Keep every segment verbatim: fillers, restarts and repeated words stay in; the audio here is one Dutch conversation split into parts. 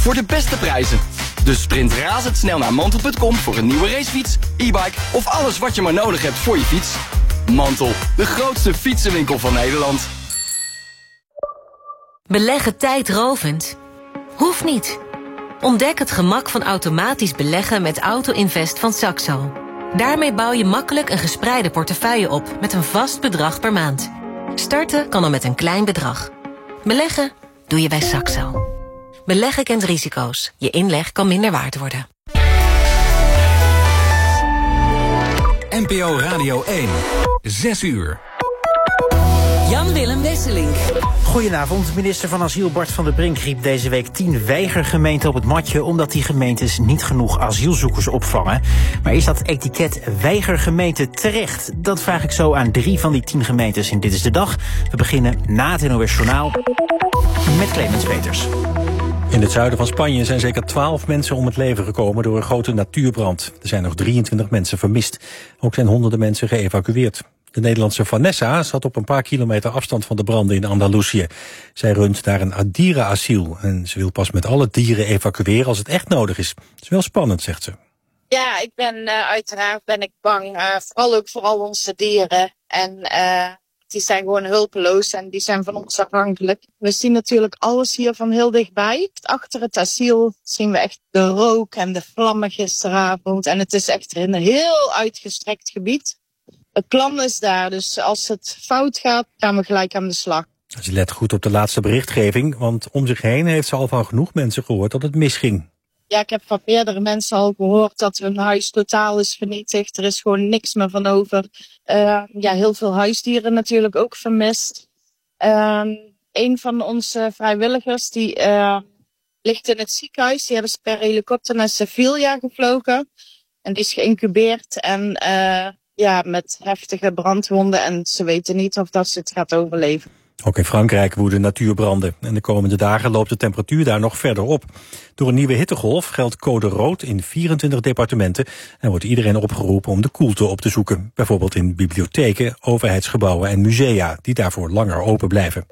voor de beste prijzen. Dus sprint razendsnel naar mantel punt com voor een nieuwe racefiets, e-bike of alles wat je maar nodig hebt voor je fiets. Mantel, de grootste fietsenwinkel van Nederland. Beleggen tijdrovend? Hoeft niet. Ontdek het gemak van automatisch beleggen met Auto-Invest van Saxo. Daarmee bouw je makkelijk een gespreide portefeuille op met een vast bedrag per maand. Starten kan al met een klein bedrag. Beleggen doe je bij Saxo. Beleggen kent risico's. Je inleg kan minder waard worden. N P O Radio één. Zes uur. Jan-Willem Wesselink. Goedenavond. Minister van Asiel Bart van der Brink riep deze week tien weigergemeenten op het matje, omdat die gemeentes niet genoeg asielzoekers opvangen. Maar is dat etiket weigergemeente terecht? Dat vraag ik zo aan drie van die tien gemeentes in Dit is de Dag. We beginnen na het N O S Journaal met Clemens Peters. In het zuiden van Spanje zijn zeker twaalf mensen om het leven gekomen door een grote natuurbrand. Er zijn nog drieëntwintig mensen vermist. Ook zijn honderden mensen geëvacueerd. De Nederlandse Vanessa zat op een paar kilometer afstand van de branden in Andalusië. Zij runt daar een dierenasiel en ze wil pas met alle dieren evacueren als het echt nodig is. Het is wel spannend, zegt ze. Ja, ik ben uh, uiteraard ben ik bang, uh, vooral ook voor al onze dieren. En uh, die zijn gewoon hulpeloos en die zijn van ons afhankelijk. We zien natuurlijk alles hier van heel dichtbij. Achter het asiel zien we echt de rook en de vlammen gisteravond. En het is echt een heel uitgestrekt gebied. Het plan is daar, dus als het fout gaat, gaan we gelijk aan de slag. Ze let goed op de laatste berichtgeving, want om zich heen heeft ze al van genoeg mensen gehoord dat het misging. Ja, ik heb van meerdere mensen al gehoord dat hun huis totaal is vernietigd. Er is gewoon niks meer van over. Uh, ja, heel veel huisdieren natuurlijk ook vermist. Uh, een van onze vrijwilligers die uh, ligt in het ziekenhuis. Die hebben ze per helikopter naar Sevilla gevlogen. En die is geïncubeerd en uh, ja, met heftige brandwonden. En ze weten niet of dat ze het gaat overleven. Ook in Frankrijk woeden natuurbranden. En de komende dagen loopt de temperatuur daar nog verder op. Door een nieuwe hittegolf geldt code rood in vierentwintig departementen en wordt iedereen opgeroepen om de koelte op te zoeken. Bijvoorbeeld in bibliotheken, overheidsgebouwen en musea die daarvoor langer open blijven.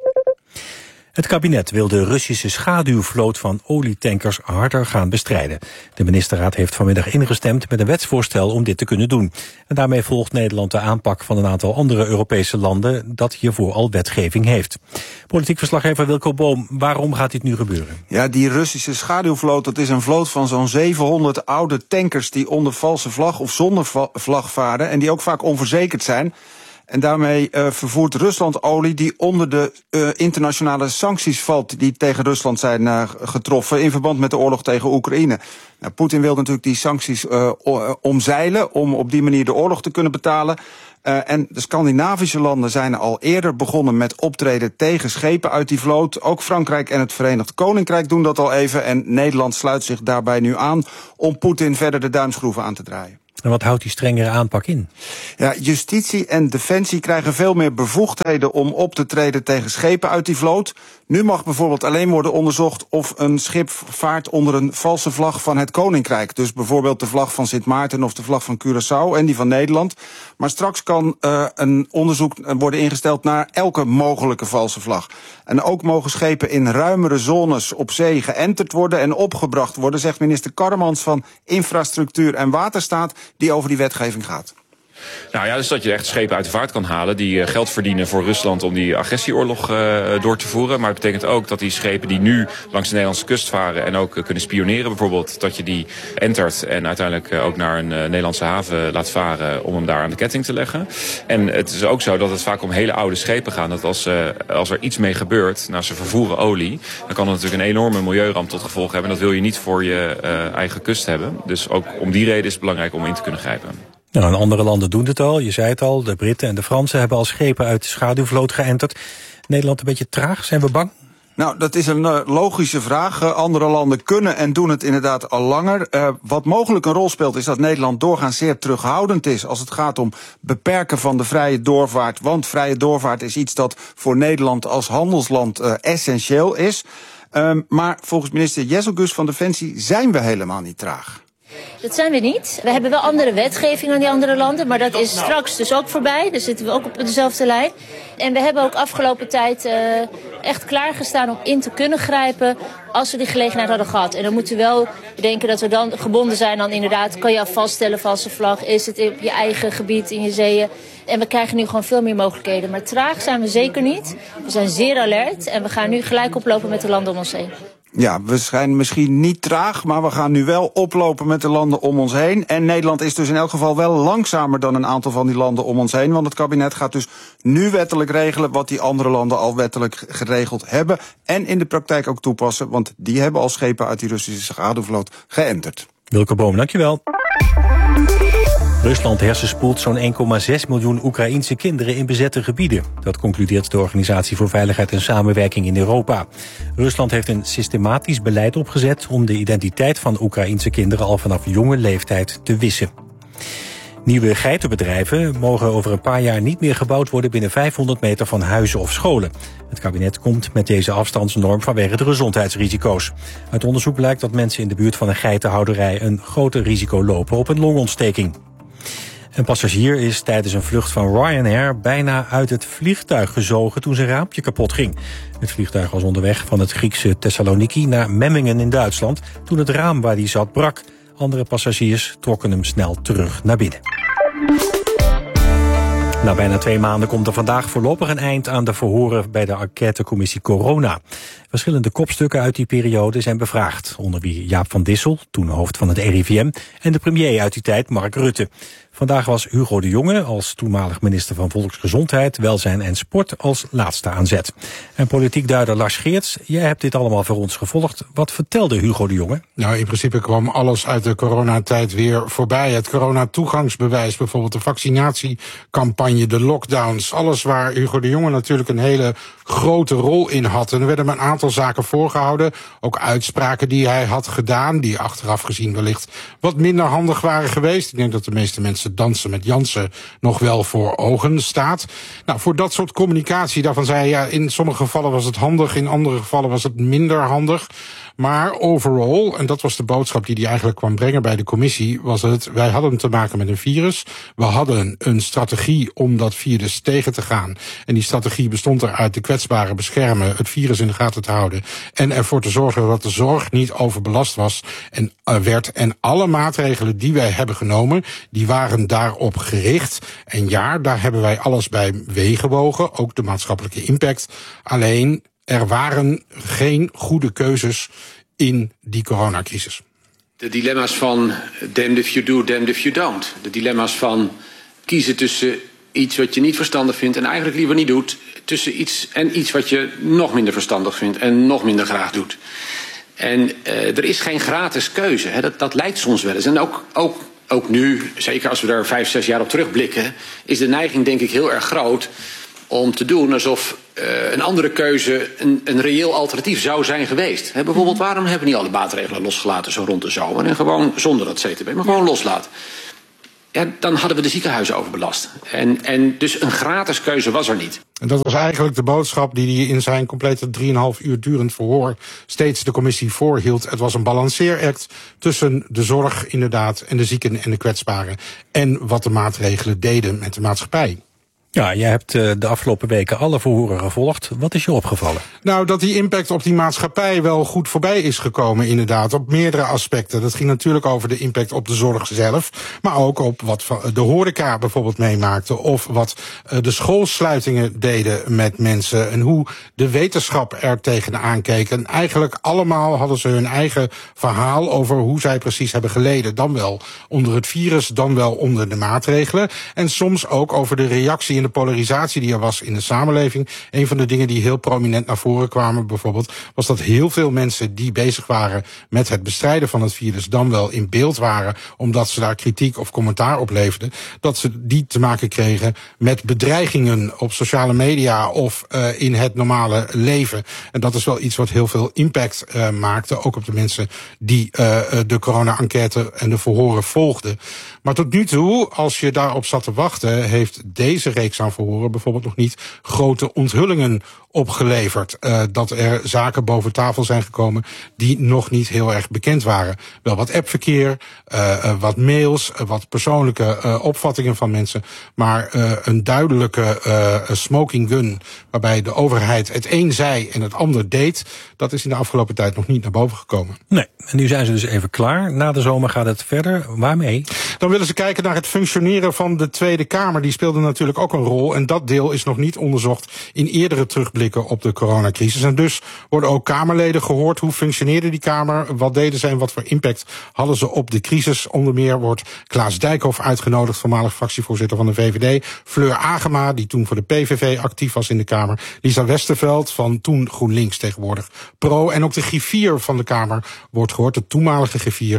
Het kabinet wil de Russische schaduwvloot van olietankers harder gaan bestrijden. De ministerraad heeft vanmiddag ingestemd met een wetsvoorstel om dit te kunnen doen. En daarmee volgt Nederland de aanpak van een aantal andere Europese landen dat hiervoor al wetgeving heeft. Politiek verslaggever Wilco Boom, waarom gaat dit nu gebeuren? Ja, die Russische schaduwvloot, dat is een vloot van zo'n zevenhonderd oude tankers die onder valse vlag of zonder vlag varen en die ook vaak onverzekerd zijn. En daarmee uh, vervoert Rusland olie die onder de uh, internationale sancties valt die tegen Rusland zijn uh, getroffen in verband met de oorlog tegen Oekraïne. Nou, Poetin wil natuurlijk die sancties uh, omzeilen om op die manier de oorlog te kunnen betalen. Uh, en de Scandinavische landen zijn al eerder begonnen met optreden tegen schepen uit die vloot. Ook Frankrijk en het Verenigd Koninkrijk doen dat al even. En Nederland sluit zich daarbij nu aan om Poetin verder de duimschroeven aan te draaien. En wat houdt die strengere aanpak in? Ja, justitie en defensie krijgen veel meer bevoegdheden om op te treden tegen schepen uit die vloot. Nu mag bijvoorbeeld alleen worden onderzocht of een schip vaart onder een valse vlag van het Koninkrijk. Dus bijvoorbeeld de vlag van Sint Maarten of de vlag van Curaçao en die van Nederland. Maar straks kan uh, een onderzoek worden ingesteld naar elke mogelijke valse vlag. En ook mogen schepen in ruimere zones op zee geënterd worden en opgebracht worden, zegt minister Karremans van Infrastructuur en Waterstaat, die over die wetgeving gaat. Nou ja, dus dat je echt schepen uit de vaart kan halen die uh, geld verdienen voor Rusland om die agressieoorlog uh, door te voeren. Maar het betekent ook dat die schepen die nu langs de Nederlandse kust varen en ook uh, kunnen spioneren bijvoorbeeld, dat je die entert en uiteindelijk uh, ook naar een uh, Nederlandse haven laat varen om hem daar aan de ketting te leggen. En het is ook zo dat het vaak om hele oude schepen gaat. Dat als, uh, als er iets mee gebeurt, nou ze vervoeren olie, dan kan dat natuurlijk een enorme milieuramp tot gevolg hebben. En dat wil je niet voor je uh, eigen kust hebben. Dus ook om die reden is het belangrijk om in te kunnen grijpen. Nou, en andere landen doen het al. Je zei het al, de Britten en de Fransen hebben al schepen uit de schaduwvloot geënterd. Nederland een beetje traag, zijn we bang? Nou, dat is een uh, logische vraag. Uh, andere landen kunnen en doen het inderdaad al langer. Uh, wat mogelijk een rol speelt is dat Nederland doorgaans zeer terughoudend is als het gaat om beperken van de vrije doorvaart. Want vrije doorvaart is iets dat voor Nederland als handelsland uh, essentieel is. Uh, maar volgens minister Jesselgus van Defensie zijn we helemaal niet traag. Dat zijn we niet. We hebben wel andere wetgeving dan die andere landen, maar dat is straks dus ook voorbij. Daar zitten we ook op dezelfde lijn. En we hebben ook afgelopen tijd uh, echt klaargestaan om in te kunnen grijpen als we die gelegenheid hadden gehad. En dan moeten we wel denken dat we dan gebonden zijn aan inderdaad, kan je al vaststellen, valse vlag, is het in je eigen gebied, in je zeeën. En we krijgen nu gewoon veel meer mogelijkheden. Maar traag zijn we zeker niet. We zijn zeer alert en we gaan nu gelijk oplopen met de landen om ons heen. Ja, we zijn misschien niet traag, maar we gaan nu wel oplopen met de landen om ons heen. En Nederland is dus in elk geval wel langzamer dan een aantal van die landen om ons heen. Want het kabinet gaat dus nu wettelijk regelen wat die andere landen al wettelijk geregeld hebben. En in de praktijk ook toepassen, want die hebben al schepen uit die Russische schaduwvloot geënterd. Wilke Boom, dankjewel. Rusland hersenspoelt zo'n één komma zes miljoen Oekraïense kinderen in bezette gebieden. Dat concludeert de Organisatie voor Veiligheid en Samenwerking in Europa. Rusland heeft een systematisch beleid opgezet om de identiteit van Oekraïense kinderen al vanaf jonge leeftijd te wissen. Nieuwe geitenbedrijven mogen over een paar jaar niet meer gebouwd worden binnen vijfhonderd meter van huizen of scholen. Het kabinet komt met deze afstandsnorm vanwege de gezondheidsrisico's. Uit onderzoek blijkt dat mensen in de buurt van een geitenhouderij een groter risico lopen op een longontsteking. Een passagier is tijdens een vlucht van Ryanair bijna uit het vliegtuig gezogen toen zijn raampje kapot ging. Het vliegtuig was onderweg van het Griekse Thessaloniki naar Memmingen in Duitsland toen het raam waar hij zat brak. Andere passagiers trokken hem snel terug naar binnen. Na bijna twee maanden komt er vandaag voorlopig een eind aan de verhoren bij de enquêtecommissie Corona. Verschillende kopstukken uit die periode zijn bevraagd, onder wie Jaap van Dissel, toen hoofd van het R I V M, en de premier uit die tijd, Mark Rutte. Vandaag was Hugo de Jonge als toenmalig minister van Volksgezondheid, Welzijn en Sport als laatste aan zet. En politiek duider Lars Geerts, jij hebt dit allemaal voor ons gevolgd. Wat vertelde Hugo de Jonge? Nou, in principe kwam alles uit de coronatijd weer voorbij. Het coronatoegangsbewijs, bijvoorbeeld de vaccinatiecampagne, de lockdowns. Alles waar Hugo de Jonge natuurlijk een hele grote rol in had. En er werden een aantal zaken voorgehouden. Ook uitspraken die hij had gedaan, die achteraf gezien wellicht wat minder handig waren geweest. Ik denk dat de meeste mensen dansen met Jansen nog wel voor ogen staat. Nou, voor dat soort communicatie, daarvan zei hij, ja, in sommige gevallen was het handig, in andere gevallen was het minder handig. Maar overall, en dat was de boodschap die hij eigenlijk kwam brengen bij de commissie, was het, wij hadden te maken met een virus. We hadden een strategie om dat virus tegen te gaan. En die strategie bestond eruit de kwetsbaren beschermen, het virus in de gaten te houden en ervoor te zorgen dat de zorg niet overbelast was en uh, werd. En alle maatregelen die wij hebben genomen, die waren daarop gericht. En ja, daar hebben wij alles bij weeggewogen, ook de maatschappelijke impact. Alleen, er waren geen goede keuzes in die coronacrisis. De dilemma's van damned if you do, damned if you don't. De dilemma's van kiezen tussen iets wat je niet verstandig vindt en eigenlijk liever niet doet, tussen iets en iets wat je nog minder verstandig vindt en nog minder graag doet. En uh, er is geen gratis keuze. Hè. Dat, dat lijkt soms wel eens. En ook, ook, ook nu, zeker als we daar vijf, zes jaar op terugblikken, is de neiging denk ik heel erg groot om te doen alsof uh, een andere keuze een, een reëel alternatief zou zijn geweest. He, bijvoorbeeld, waarom hebben we niet alle maatregelen losgelaten zo rond de zomer en gewoon zonder dat C T B, maar gewoon loslaten? Ja, dan hadden we de ziekenhuizen overbelast. En, en dus een gratis keuze was er niet. En dat was eigenlijk de boodschap die hij in zijn complete drieënhalf uur durend verhoor steeds de commissie voorhield. Het was een balanceeract tussen de zorg inderdaad en de zieken en de kwetsbaren en wat de maatregelen deden met de maatschappij. Ja, jij hebt uh, de afgelopen weken alle verhoren gevolgd. Wat is je opgevallen? Nou, dat die impact op die maatschappij wel goed voorbij is gekomen, inderdaad, op meerdere aspecten. Dat ging natuurlijk over de impact op de zorg zelf, maar ook op wat de horeca bijvoorbeeld meemaakte, of wat uh, de schoolsluitingen deden met mensen en hoe de wetenschap er tegenaan keek. En eigenlijk allemaal hadden ze hun eigen verhaal over hoe zij precies hebben geleden. Dan wel onder het virus, dan wel onder de maatregelen. En soms ook over de reactie de polarisatie die er was in de samenleving. Een van de dingen die heel prominent naar voren kwamen bijvoorbeeld, was dat heel veel mensen die bezig waren met het bestrijden van het virus dan wel in beeld waren, omdat ze daar kritiek of commentaar op leverden, dat ze die te maken kregen met bedreigingen op sociale media of uh, in het normale leven. En dat is wel iets wat heel veel impact uh, maakte, ook op de mensen die uh, de corona-enquête en de verhoren volgden. Maar tot nu toe, als je daarop zat te wachten, heeft deze reeks aan verhoren bijvoorbeeld nog niet grote onthullingen opgeleverd. Uh, dat er zaken boven tafel zijn gekomen die nog niet heel erg bekend waren. Wel wat appverkeer, uh, uh, wat mails, uh, wat persoonlijke uh, opvattingen van mensen. Maar uh, een duidelijke uh, smoking gun waarbij de overheid het een zei en het ander deed, dat is in de afgelopen tijd nog niet naar boven gekomen. Nee, en nu zijn ze dus even klaar. Na de zomer gaat het verder. Waarmee? Dan willen ze kijken naar het functioneren van de Tweede Kamer. Die speelde natuurlijk ook een rol. En dat deel is nog niet onderzocht in eerdere terugblikken op de coronacrisis. En dus worden ook Kamerleden gehoord. Hoe functioneerde die Kamer? Wat deden ze en wat voor impact hadden ze op de crisis? Onder meer wordt Klaas Dijkhoff uitgenodigd, voormalig fractievoorzitter van de V V D. Fleur Agema, die toen voor de P V V actief was in de Kamer. Lisa Westerveld van toen GroenLinks, tegenwoordig Pro. En ook de griffier van de Kamer wordt gehoord. De toenmalige griffier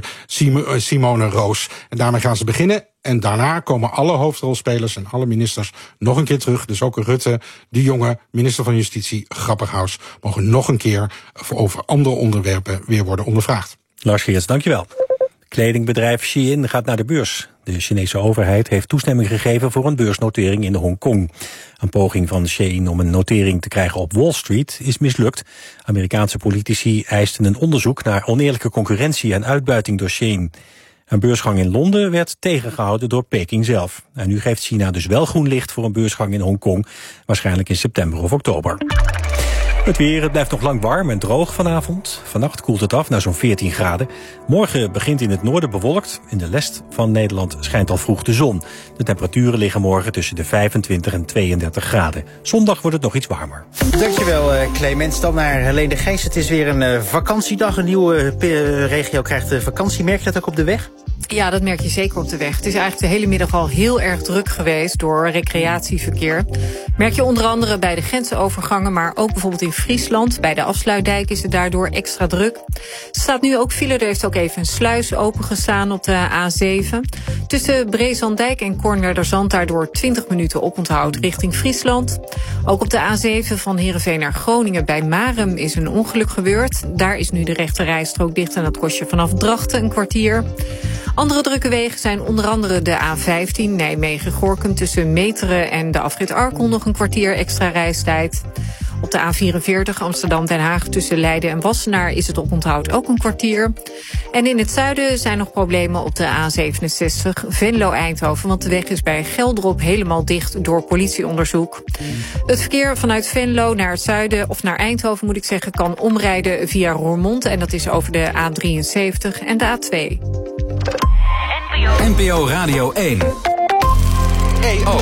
Simone Roos. En daarmee gaan ze beginnen. En daarna komen alle hoofdrolspelers en alle ministers nog een keer terug. Dus ook Rutte, De Jonge, minister van Justitie, Grapperhaus, mogen nog een keer over andere onderwerpen weer worden ondervraagd. Lars Geerts, dankjewel. Kledingbedrijf Shein gaat naar de beurs. De Chinese overheid heeft toestemming gegeven voor een beursnotering in Hongkong. Een poging van Shein om een notering te krijgen op Wall Street is mislukt. Amerikaanse politici eisten een onderzoek naar oneerlijke concurrentie en uitbuiting door Shein. Een beursgang in Londen werd tegengehouden door Peking zelf. En nu geeft China dus wel groen licht voor een beursgang in Hongkong, waarschijnlijk in september of oktober. Het weer, het blijft nog lang warm en droog vanavond. Vannacht koelt het af naar zo'n veertien graden. Morgen begint in het noorden bewolkt. In de rest van Nederland schijnt al vroeg de zon. De temperaturen liggen morgen tussen de vijfentwintig en tweeëndertig graden. Zondag wordt het nog iets warmer. Dankjewel, uh, Clemens. Dan naar Helene de Geest. Het is weer een uh, vakantiedag. Een nieuwe uh, regio krijgt uh, vakantie. Merk je dat ook op de weg? Ja, dat merk je zeker op de weg. Het is eigenlijk de hele middag al heel erg druk geweest door recreatieverkeer. Merk je onder andere bij de grensovergangen, maar ook bijvoorbeeld in Friesland. Bij de Afsluitdijk is het daardoor extra druk. Er staat nu ook file, er heeft ook even een sluis opengestaan op de A zeven. Tussen Brezandijk en Kornwerderzand daardoor twintig minuten oponthoud richting Friesland. Ook op de A zeven van Heerenveen naar Groningen bij Marem is een ongeluk gebeurd. Daar is nu de rechte rijstrook dicht en dat kost je vanaf Drachten een kwartier. Andere drukke wegen zijn onder andere de A vijftien Nijmegen-Gorinchem tussen Meteren en de afrit Arkel nog een kwartier extra reistijd. Op de A vierenveertig Amsterdam-Den Haag tussen Leiden en Wassenaar is het oponthoud ook een kwartier. En in het zuiden zijn nog problemen op de A zevenenzestig Venlo-Eindhoven, want de weg is bij Geldrop helemaal dicht door politieonderzoek. Het verkeer vanuit Venlo naar het zuiden, of naar Eindhoven moet ik zeggen, kan omrijden via Roermond en dat is over de A drieënzeventig en de A twee. N P O Radio één. E O.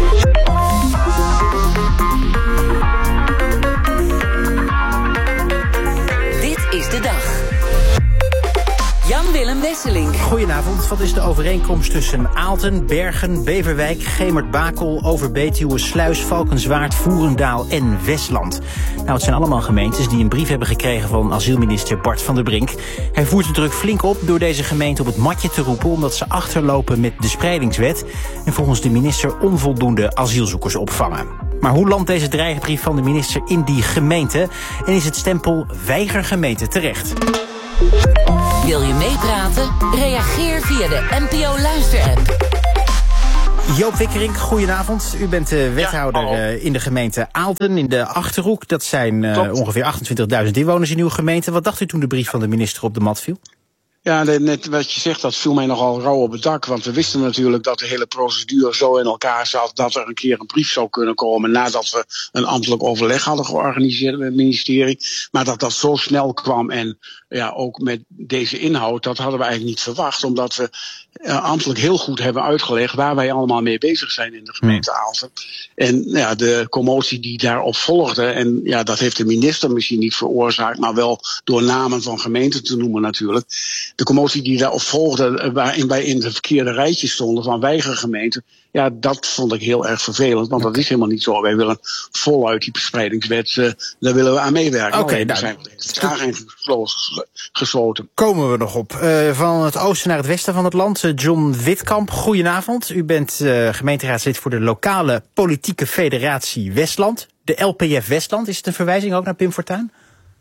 Dit is de dag. Jan-Willem Wesseling. Goedenavond. Wat is de overeenkomst tussen Aalten, Bergen, Beverwijk, Gemert-Bakel, Overbetuwe, Sluis, Valkenswaard, Voerendaal en Westland? Nou, het zijn allemaal gemeentes die een brief hebben gekregen van asielminister Bart van der Brink. Hij voert de druk flink op door deze gemeente op het matje te roepen omdat ze achterlopen met de spreidingswet en volgens de minister onvoldoende asielzoekers opvangen. Maar hoe landt deze dreigbrief van de minister in die gemeente en is het stempel weigergemeente terecht? Wil je meepraten? Reageer via de N P O-luister-app. Joop Wikkerink, goedenavond. U bent de wethouder ja, uh, in de gemeente Aalten, in de Achterhoek. Dat zijn uh, ongeveer achtentwintigduizend inwoners in uw gemeente. Wat dacht u toen de brief van de minister op de mat viel? Ja, net wat je zegt, dat viel mij nogal rauw op het dak. Want we wisten natuurlijk dat de hele procedure zo in elkaar zat dat er een keer een brief zou kunnen komen nadat we een ambtelijk overleg hadden georganiseerd met het ministerie. Maar dat dat zo snel kwam en ja, ook met deze inhoud, dat hadden we eigenlijk niet verwacht. Omdat we uh, ambtelijk heel goed hebben uitgelegd waar wij allemaal mee bezig zijn in de gemeente Aalten. En ja, de commotie die daarop volgde, en ja, dat heeft de minister misschien niet veroorzaakt, maar wel door namen van gemeenten te noemen natuurlijk. De commotie die daarop volgde, waarin wij in de verkeerde rijtje stonden van weigergemeenten, ja, dat vond ik heel erg vervelend, want dat is helemaal niet zo. Wij willen voluit die verspreidingwet, uh, daar willen we aan meewerken. Oké, okay, daar zijn we de vertraging gesloten. Komen we nog op. Uh, van het oosten naar het westen van het land. Uh, John Witkamp, goedenavond. U bent uh, gemeenteraadslid voor de lokale politieke federatie Westland. De L P F Westland. Is het een verwijzing ook naar Pim Fortuyn?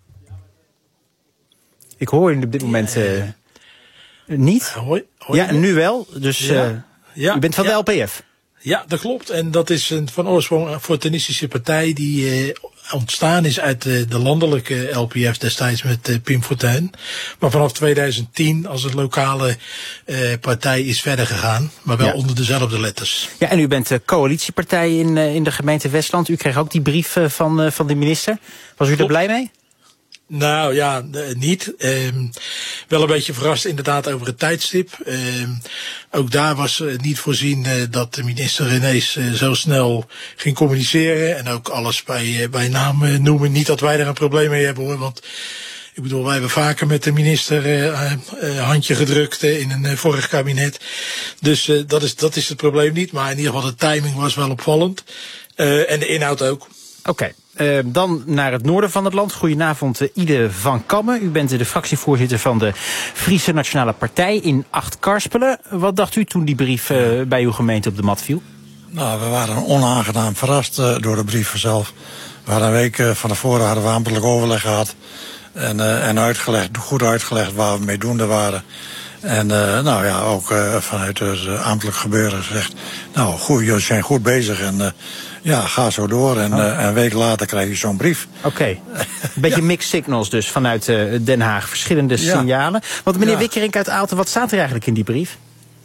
Ik hoor u op dit moment uh, niet. Uh, hoor, hoor ja, nu wel. Dus uh, ja. Ja, u bent van ja. de L P F. Ja, dat klopt. En dat is een van oorsprong een fortuinistische partij die uh, ontstaan is uit de, de landelijke L P F destijds met uh, Pim Fortuyn. Maar vanaf tweeduizend tien als een lokale uh, partij is verder gegaan. Maar wel ja. onder dezelfde letters. Ja, en u bent de coalitiepartij in, uh, in de gemeente Westland. U kreeg ook die brief uh, van, uh, van de minister. Was u er blij mee? Nou ja, niet. Um, wel een beetje verrast inderdaad over het tijdstip. Um, ook daar was uh, niet voorzien uh, dat de minister ineens uh, zo snel ging communiceren. En ook alles bij, uh, bij naam uh, noemen. Niet dat wij daar een probleem mee hebben hoor. Want ik bedoel, wij hebben vaker met de minister uh, uh, handje gedrukt uh, in een uh, vorig kabinet. Dus uh, dat, is, dat is het probleem niet. Maar in ieder geval de timing was wel opvallend. Uh, en de inhoud ook. Oké. Okay. Uh, dan naar het noorden van het land. Goedenavond, uh, Ide van Kammen. U bent uh, de fractievoorzitter van de Friese Nationale Partij in Acht-Karspelen. Wat dacht u toen die brief uh, bij uw gemeente op de mat viel? Nou, we waren onaangenaam verrast uh, door de brief zelf. We hadden een week uh, van tevoren hadden we ambtelijk overleg gehad. En, uh, en uitgelegd, goed uitgelegd waar we mee doende waren. En uh, nou ja, ook uh, vanuit het uh, ambtelijk gebeuren gezegd. Nou, goed, jullie zijn goed bezig en uh, ja, ga zo door. En oh. uh, een week later krijg je zo'n brief. Oké, okay. Een beetje ja. mixed signals dus vanuit uh, Den Haag. Verschillende ja. signalen. Want meneer ja. Wikkerink uit Aalten, wat staat er eigenlijk in die brief?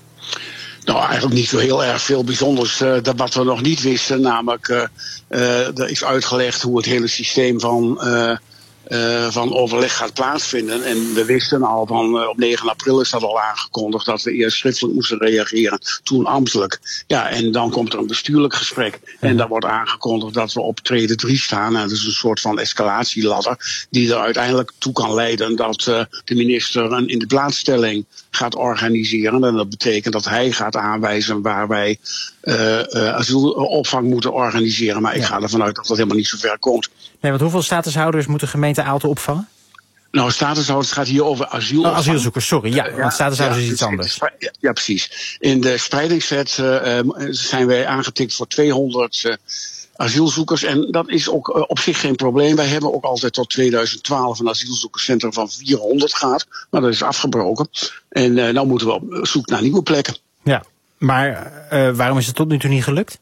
Nou, eigenlijk niet zo heel erg veel bijzonders. Uh, dat wat we nog niet wisten, namelijk uh, uh, er is uitgelegd hoe het hele systeem van Uh, Uh, van overleg gaat plaatsvinden. En we wisten al van uh, op negen april is dat al aangekondigd dat we eerst schriftelijk moesten reageren, toen ambtelijk. Ja, en dan komt er een bestuurlijk gesprek. En dan wordt aangekondigd dat we op trede drie staan. En dat is een soort van escalatieladder die er uiteindelijk toe kan leiden dat uh, de minister een in de plaatsstelling gaat organiseren. En dat betekent dat hij gaat aanwijzen waar wij uh, uh, asielopvang moeten organiseren. Maar ik ja. ga ervan uit dat dat helemaal niet zo ver komt. Nee, want hoeveel statushouders moet de gemeente Aalten opvangen? Nou, statushouders gaat hier over asiel. Oh, asielzoekers, sorry. Ja, want statushouders ja, is iets anders. Ja, ja, precies. In de spreidingswet uh, zijn wij aangetikt voor tweehonderd uh, asielzoekers. En dat is ook uh, op zich geen probleem. Wij hebben ook altijd tot tweeduizend twaalf een asielzoekerscentrum van vierhonderd gehad. Maar dat is afgebroken. En uh, nou moeten we op zoek naar nieuwe plekken. Ja, maar uh, waarom is het tot nu toe niet gelukt?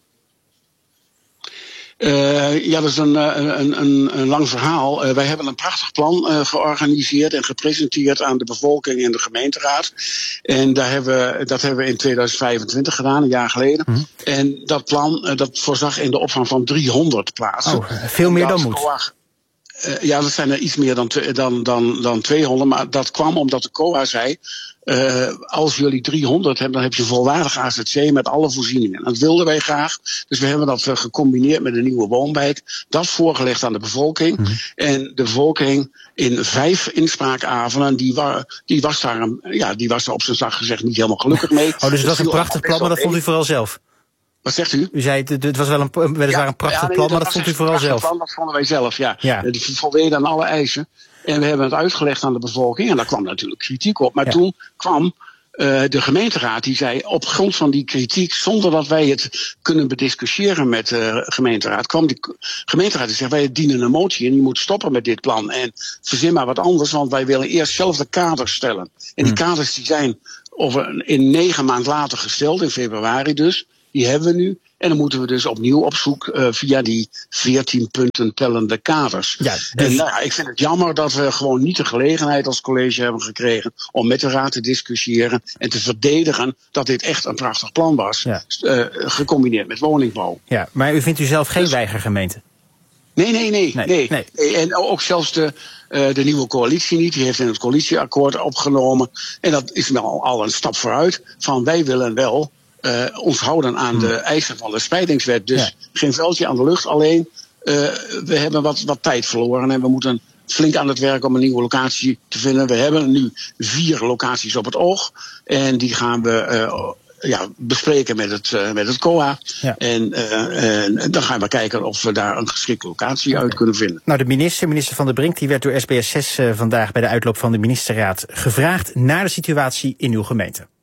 Uh, ja, dat is een, een, een, een lang verhaal. Uh, wij hebben een prachtig plan uh, georganiseerd en gepresenteerd aan de bevolking en de gemeenteraad. En daar hebben we, dat hebben we in tweeduizend vijfentwintig gedaan, een jaar geleden. Mm-hmm. En dat plan uh, dat voorzag in de opvang van driehonderd plaatsen. Oh, veel meer dan moet. Uh, ja, dat zijn er iets meer dan, dan, dan, dan tweehonderd. Maar dat kwam omdat de C O A zei, Uh, als jullie driehonderd hebben, dan heb je volwaardig A Z C met alle voorzieningen. En dat wilden wij graag. Dus we hebben dat uh, gecombineerd met een nieuwe woonwijk. Dat voorgelegd aan de bevolking. Mm-hmm. En de bevolking in vijf inspraakavonden, die, wa- die, was daar een, ja, die was daar op zijn zacht gezegd niet helemaal gelukkig mee. Oh, dus dat is een prachtig plan, maar dat vond u vooral zelf? Wat zegt u? U zei, het was wel een, weliswaar een prachtig ja, nee, plan, maar dat, dat vond u vooral zelf? Plan, dat vonden wij zelf, ja. ja. Die voldeed aan alle eisen. En we hebben het uitgelegd aan de bevolking. En daar kwam natuurlijk kritiek op. Maar ja. toen kwam uh, de gemeenteraad die zei, op grond van die kritiek, zonder dat wij het kunnen bediscussiëren met de gemeenteraad, kwam de gemeenteraad die zei, wij dienen een motie en je moet stoppen met dit plan. En verzin maar wat anders, want wij willen eerst zelf de kaders stellen. En die kaders die zijn over in negen maand later gesteld, in februari dus. Die hebben we nu. En dan moeten we dus opnieuw op zoek uh, via die veertien punten tellende kaders. Ja, dus... En nou ja, ik vind het jammer dat we gewoon niet de gelegenheid als college hebben gekregen om met de raad te discussiëren en te verdedigen dat dit echt een prachtig plan was. Ja. Uh, gecombineerd met woningbouw. Ja, maar u vindt u zelf geen dus... weigergemeente? Nee, nee, nee. nee, nee. nee. En ook zelfs de, uh, de nieuwe coalitie niet. Die heeft in het coalitieakkoord opgenomen. En dat is wel al een stap vooruit. Van wij willen wel Uh, ons houden aan hmm. de eisen van de spreidingswet. Dus ja. geen veldje aan de lucht. Alleen, uh, we hebben wat, wat tijd verloren. En we moeten flink aan het werk om een nieuwe locatie te vinden. We hebben nu vier locaties op het oog. En die gaan we uh, ja, bespreken met het, uh, met het C O A. Ja. En, uh, en dan gaan we kijken of we daar een geschikte locatie okay. uit kunnen vinden. Nou, de minister, minister Van der Brink, die werd door S B S zes uh, vandaag bij de uitloop van de ministerraad gevraagd naar de situatie in uw gemeente.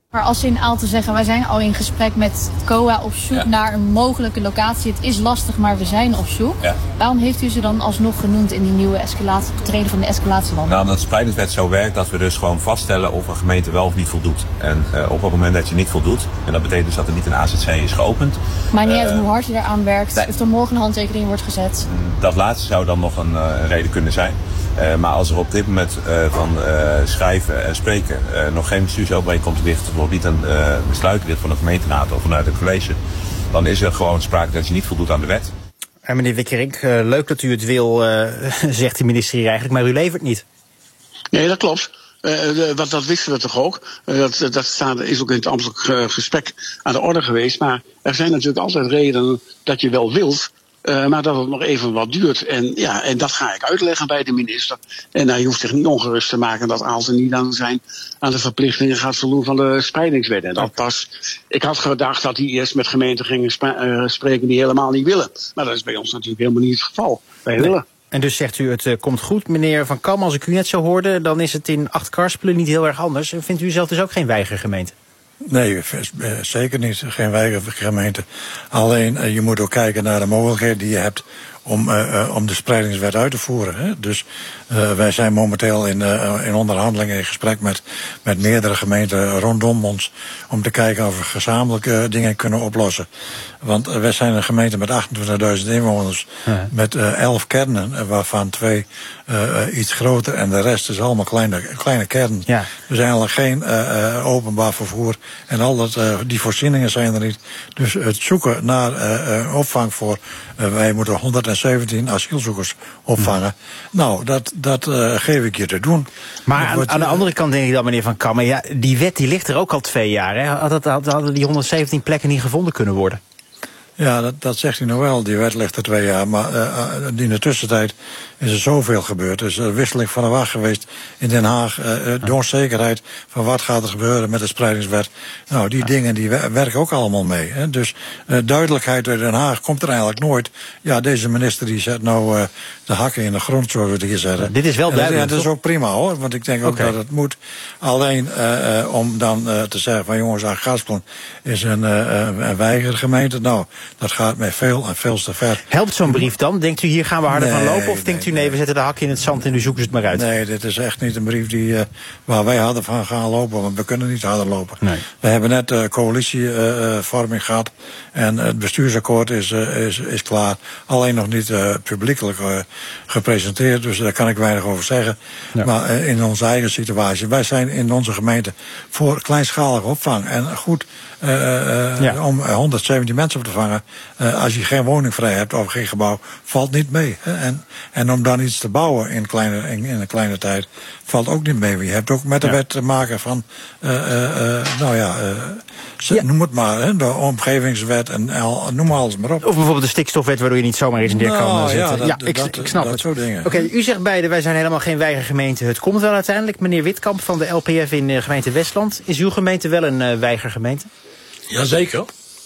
Maar als ze in Aalten zeggen, wij zijn al in gesprek met C O A op zoek ja. naar een mogelijke locatie. Het is lastig, maar we zijn op zoek. Ja. Waarom heeft u ze dan alsnog genoemd in die nieuwe escalatie, treden van de escalatieland? Nou, omdat de spreidingswet zo werkt dat we dus gewoon vaststellen of een gemeente wel of niet voldoet. En uh, op het moment dat je niet voldoet, en dat betekent dus dat er niet een A Z C is geopend. Maar niet uit uh, hoe hard je eraan werkt, nee. of er morgen een handtekening wordt gezet. Dat laatste zou dan nog een uh, reden kunnen zijn. Uh, maar als er op dit moment uh, van uh, schrijven en spreken uh, nog geen bestuursovereenkomst ligt, of niet een uh, besluit ligt van de gemeenteraad of vanuit het college, dan is er gewoon sprake dat je niet voldoet aan de wet. En meneer Wikkerink, uh, leuk dat u het wil, uh, zegt de minister hier eigenlijk, maar u levert niet. Nee, dat klopt. Uh, dat, dat wisten we toch ook. Uh, dat dat staat, is ook in het ambtelijk uh, gesprek aan de orde geweest. Maar er zijn natuurlijk altijd redenen dat je wel wilt, Uh, maar dat het nog even wat duurt. En, ja, en dat ga ik uitleggen bij de minister. En hij hoeft zich niet ongerust te maken dat Aalten niet aan, zijn, aan de verplichtingen gaat voldoen van de spreidingswet. En dat pas. Ik had gedacht dat hij eerst met gemeenten gingen sp- uh, spreken die helemaal niet willen. Maar dat is bij ons natuurlijk helemaal niet het geval. Wij nee. willen. En dus zegt u, het uh, komt goed. Meneer Van Kam, als ik u net zo hoorde, dan is het in Acht-Karspelen niet heel erg anders. Vindt u zelf dus ook geen weigergemeente? Nee, zeker niet. Geen weigergemeente. Alleen, uh, je moet ook kijken naar de mogelijkheden die je hebt om, uh, uh, om de spreidingswet uit te voeren. Hè. Dus uh, wij zijn momenteel in, uh, in onderhandelingen in gesprek met, met meerdere gemeenten rondom ons om te kijken of we gezamenlijke uh, dingen kunnen oplossen. Want uh, wij zijn een gemeente met achtentwintigduizend inwoners, ja. met uh, elf kernen, waarvan twee uh, iets groter en de rest is allemaal kleine, kleine kernen. Ja. Dus eigenlijk geen uh, uh, openbaar vervoer en al dat, uh, die voorzieningen zijn er niet. Dus het zoeken naar uh, uh, opvang voor, uh, wij moeten honderdzeventien asielzoekers opvangen. Hm. Nou, dat, dat uh, geef ik je te doen. Maar aan, aan de andere kant denk ik dan, meneer Van Kammen, ja, die wet die ligt er ook al twee jaar. Hè? Had, had, hadden die honderdzeventien plekken niet gevonden kunnen worden? Ja, dat, dat zegt hij nou wel. Die wet ligt er twee jaar. Maar uh, in de tussentijd is er zoveel gebeurd. Er is een wisseling van de wacht geweest in Den Haag. Uh, de onzekerheid van wat gaat er gebeuren met de spreidingswet. Nou, die ja. dingen die werken ook allemaal mee. Hè. Dus uh, duidelijkheid uit Den Haag komt er eigenlijk nooit. Ja, deze minister die zet nou uh, de hakken in de grond, zoals we het hier zeggen. Ja, dit is wel duidelijk. Ja, dat is ook prima hoor. Want ik denk ook okay. dat het moet. Alleen uh, uh, om dan uh, te zeggen van jongens, Acht-Karspelen is een, uh, een weigergemeente. Nou, dat gaat mij veel en veel te ver. Helpt zo'n brief dan? Denkt u hier gaan we harder nee, van lopen? Of nee, denkt u nee, we zetten de hakken in het zand en nu zoeken ze het maar uit? Nee, dit is echt niet een brief die, uh, waar wij harder van gaan lopen. Want we kunnen niet harder lopen. Nee. We hebben net uh, coalitievorming uh, gehad. En het bestuursakkoord is, uh, is, is klaar. Alleen nog niet uh, publiekelijk uh, gepresenteerd. Dus daar kan ik weinig over zeggen. Ja. Maar uh, in onze eigen situatie. Wij zijn in onze gemeente voor kleinschalige opvang. En goed, uh, uh, ja. om honderdzeventien mensen op te vangen. Uh, als je geen woning vrij hebt of geen gebouw, valt niet mee. Hè? En, en om dan iets te bouwen in, kleine, in, in een kleine tijd, valt ook niet mee. Je hebt ook met de ja. wet te maken van, uh, uh, nou ja, uh, ja, noem het maar, hè, de omgevingswet en al, noem maar alles maar op. Of bijvoorbeeld de stikstofwet, waardoor je niet zomaar eens in neer kan nou, zetten. Ja, dat, ja ik, dat, ik snap dat het. soort dingen. Oké, okay, u zegt beide, wij zijn helemaal geen weigergemeente. Het komt wel uiteindelijk. Meneer Witkamp van de L P F in uh, gemeente Westland. Is uw gemeente wel een uh, weigergemeente? Jazeker.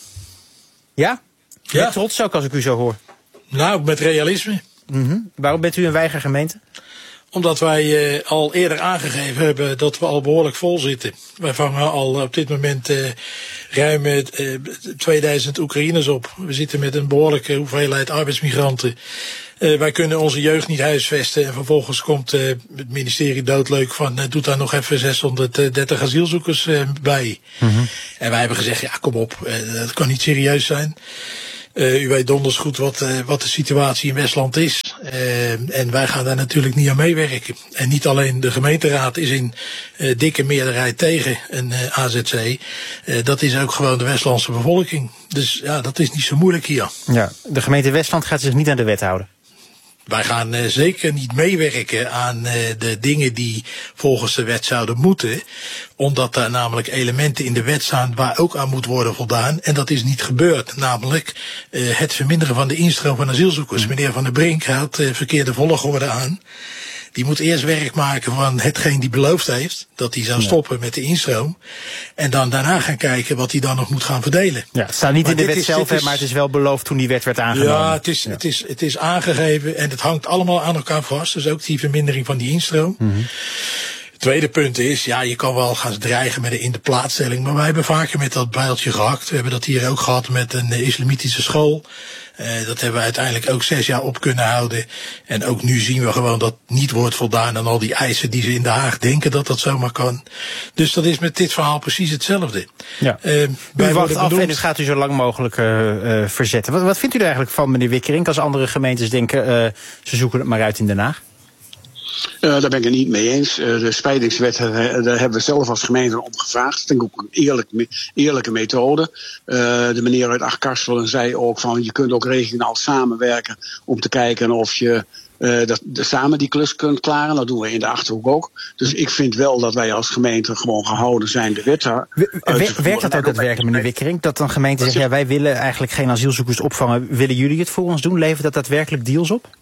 Ja? Ja. Met trots ook, als ik u zo hoor. Nou, met realisme. Mm-hmm. Waarom bent u een weigergemeente? Omdat wij uh, al eerder aangegeven hebben dat we al behoorlijk vol zitten. Wij vangen al op dit moment uh, ruim uh, tweeduizend Oekraïners op. We zitten met een behoorlijke hoeveelheid arbeidsmigranten. Uh, wij kunnen onze jeugd niet huisvesten. En vervolgens komt uh, het ministerie doodleuk van, uh, doet daar nog even zeshonderddertig asielzoekers uh, bij. Mm-hmm. En wij hebben gezegd, ja kom op, uh, dat kan niet serieus zijn. Uh, u weet donders goed wat, uh, wat de situatie in Westland is. Uh, en wij gaan daar natuurlijk niet aan meewerken. En niet alleen de gemeenteraad is in uh, dikke meerderheid tegen een uh, A Z C. Uh, dat is ook gewoon de Westlandse bevolking. Dus ja, dat is niet zo moeilijk hier. Ja, de gemeente Westland gaat zich niet aan de wet houden. Wij gaan uh, zeker niet meewerken aan uh, de dingen die volgens de wet zouden moeten. Omdat daar namelijk elementen in de wet staan waar ook aan moet worden voldaan. En dat is niet gebeurd. Namelijk uh, het verminderen van de instroom van asielzoekers. Meneer Van der Brink houdt uh, verkeerde volgorde aan. Die moet eerst werk maken van hetgeen die beloofd heeft. Dat hij zou stoppen met de instroom. En dan daarna gaan kijken wat hij dan nog moet gaan verdelen. Ja, het staat niet maar in de wet is, zelf, is, maar het is wel beloofd toen die wet werd aangenomen. Ja, het is, ja. Het, is, het is aangegeven en het hangt allemaal aan elkaar vast. Dus ook die vermindering van die instroom. Mm-hmm. Tweede punt is, ja, je kan wel gaan dreigen met een in de plaatsstelling, maar wij hebben vaker met dat bijltje gehakt. We hebben dat hier ook gehad met een islamitische school. Uh, dat hebben we uiteindelijk ook zes jaar op kunnen houden. En ook nu zien we gewoon dat niet wordt voldaan aan al die eisen die ze in Den Haag denken dat dat zomaar kan. Dus dat is met dit verhaal precies hetzelfde. Ja. Uh, u wacht af en het gaat u zo lang mogelijk uh, uh, verzetten. Wat, wat vindt u er eigenlijk van, meneer Wikkerink, als andere gemeentes denken, uh, ze zoeken het maar uit in Den Haag? Uh, daar ben ik het niet mee eens. Uh, de spreidingswet, uh, daar hebben we zelf als gemeente om gevraagd. Dat denk ik ook een eerlijk, eerlijke methode. Uh, de meneer uit Achtkarspelen zei ook van, je kunt ook regionaal samenwerken om te kijken of je uh, dat, de, samen die klus kunt klaren. Dat doen we in de Achterhoek ook. Dus ik vind wel dat wij als gemeente gewoon gehouden zijn de wet daar. Werkt dat ook daadwerkelijk, meneer Wikkerink? Dat dan gemeenten zeggen, ja, wij willen eigenlijk geen asielzoekers opvangen. Willen jullie het voor ons doen? Levert dat daadwerkelijk deals op?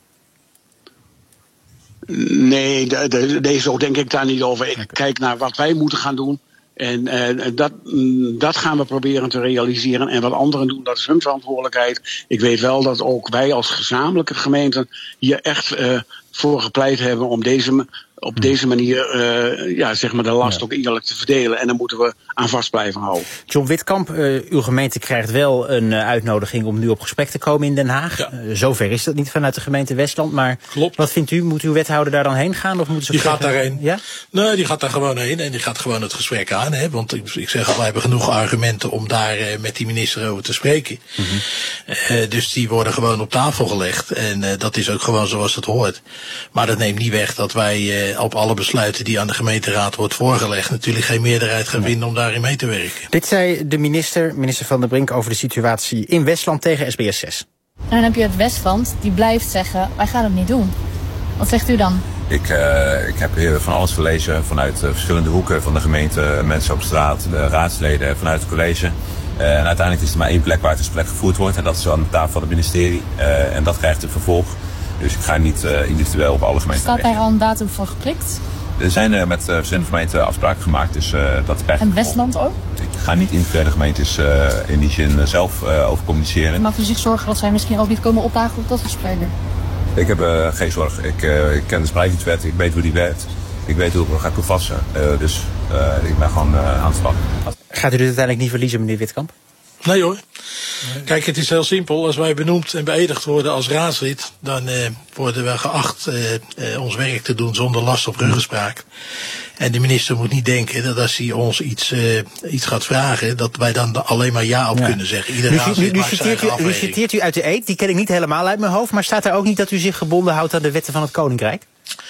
Nee, de, de, deze denk ik daar niet over. Ik kijk naar wat wij moeten gaan doen. En uh, dat, dat gaan we proberen te realiseren. En wat anderen doen, dat is hun verantwoordelijkheid. Ik weet wel dat ook wij als gezamenlijke gemeenten hier echt uh, voor gepleit hebben om deze, op hmm. deze manier uh, ja, zeg maar de last ja. ook eerlijk te verdelen. En daar moeten we aan vast blijven houden. John Witkamp, uh, uw gemeente krijgt wel een uh, uitnodiging om nu op gesprek te komen in Den Haag. Ja. Uh, zover is dat niet vanuit de gemeente Westland. Maar Klopt. Wat vindt u? Moet uw wethouder daar dan heen gaan? Of moeten ze die gaat daarheen. Ja? Nee, die gaat daar gewoon heen. En die gaat gewoon het gesprek aan. Hè? Want ik, ik zeg al, wij hebben genoeg argumenten om daar uh, met die minister over te spreken. Mm-hmm. Uh, dus die worden gewoon op tafel gelegd. En uh, dat is ook gewoon zoals het hoort. Maar dat neemt niet weg dat wij uh, op alle besluiten die aan de gemeenteraad wordt voorgelegd natuurlijk geen meerderheid gaan vinden om daarin mee te werken. Dit zei de minister, minister Van der Brink, over de situatie in Westland tegen S B S zes. En dan heb je het Westland, die blijft zeggen, wij gaan het niet doen. Wat zegt u dan? Ik, uh, ik heb hier van alles gelezen vanuit uh, verschillende hoeken van de gemeente, mensen op straat, de raadsleden, vanuit het college. Uh, en uiteindelijk is er maar één plek waar het gesprek gevoerd wordt en dat is aan de tafel van het ministerie. Uh, en dat krijgt een vervolg. Dus ik ga niet uh, individueel op alle gemeenten. Staat daar al een datum voor geprikt? Er zijn uh, met uh, verschillende gemeenten afspraken gemaakt. Dus, uh, dat krijgt en Westland ook? Ik ga niet individuele gemeentes uh, in die zin uh, zelf uh, over communiceren. Maakt u zich zorgen dat zij misschien ook niet komen opdagen op dat gesprek? Ik heb uh, geen zorg. Ik, uh, ik ken de spreidingswet, ik weet hoe die werkt. Ik weet hoe ik het ga toepassen. Uh, dus uh, ik ben gewoon uh, aan het slag. Gaat u dit uiteindelijk niet verliezen, meneer Witkamp? Nee hoor. Kijk, het is heel simpel. Als wij benoemd en beëdigd worden als raadslid, dan uh, worden we geacht uh, uh, ons werk te doen zonder last of ruggespraak. En de minister moet niet denken dat als hij ons iets, uh, iets gaat vragen, dat wij dan alleen maar ja op ja. kunnen zeggen. Ieder raadslid maakt zijn eigen afweging. Nu citeert u uit de eed, die ken ik niet helemaal uit mijn hoofd, maar staat er ook niet dat u zich gebonden houdt aan de wetten van het Koninkrijk?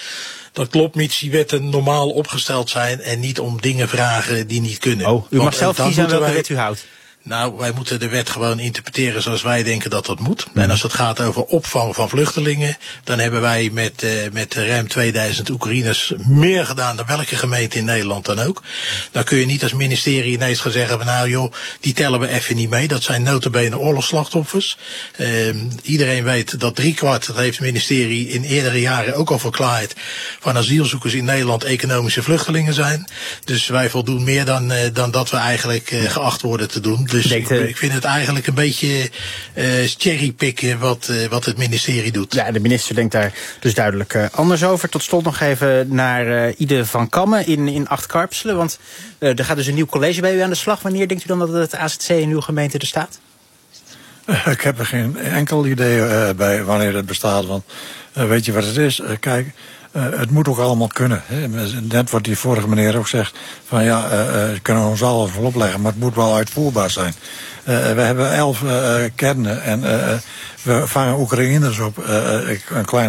Dat klopt, mits die wetten normaal opgesteld zijn en niet om dingen vragen die niet kunnen. Oh, u mag zelf kiezen aan welke wij... wet u houdt. Nou, wij moeten de wet gewoon interpreteren zoals wij denken dat dat moet. En als het gaat over opvang van vluchtelingen, dan hebben wij met, uh, met ruim tweeduizend Oekraïners meer gedaan dan welke gemeente in Nederland dan ook. Dan kun je niet als ministerie ineens gaan zeggen, nou joh, die tellen we even niet mee. Dat zijn nota bene oorlogsslachtoffers. Uh, iedereen weet dat driekwart, dat heeft het ministerie in eerdere jaren ook al verklaard, van asielzoekers in Nederland economische vluchtelingen zijn. Dus wij voldoen meer dan, uh, dan dat we eigenlijk uh, geacht worden te doen. Dus ik, ik vind het eigenlijk een beetje uh, cherrypicken wat, uh, wat het ministerie doet. Ja, de minister denkt daar dus duidelijk uh, anders over. Tot slot nog even naar uh, Ide van Kammen in, in Achtkarpselen. Want uh, er gaat dus een nieuw college bij u aan de slag. Wanneer denkt u dan dat het A Z C in uw gemeente er staat? Uh, ik heb er geen enkel idee uh, bij wanneer het bestaat. Want uh, weet je wat het is? Uh, kijk... Uh, het moet ook allemaal kunnen. Hè. Net wat die vorige meneer ook zegt, van ja, uh, uh, kunnen we ons alles wel opleggen, maar het moet wel uitvoerbaar zijn. Uh, we hebben elf uh, kernen en uh, we vangen Oekraïners op, uh, een klein